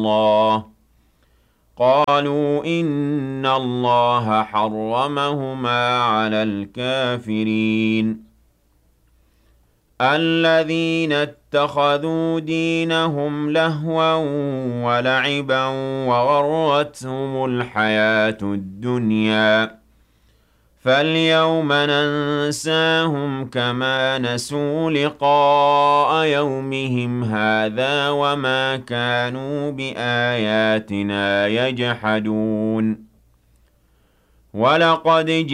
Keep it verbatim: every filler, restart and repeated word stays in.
اللَّهُ قَالُوا إِنَّ اللَّهَ حَرَّمَهُمَا عَلَى الْكَافِرِينَ الَّذِينَ اتَّخَذُوا دِينَهُمْ لَهْوًا وَلَعِبًا وَغَرَّتْهُمُ الْحَيَاةُ الدُّنْيَا فَالْيَوْمَ نَنسَاهُمْ كَمَا نَسُوا لِقَاءَ يَوْمِهِمْ هَٰذَا وَمَا كَانُوا بِآيَاتِنَا يَجْحَدُونَ وَلَقَدْ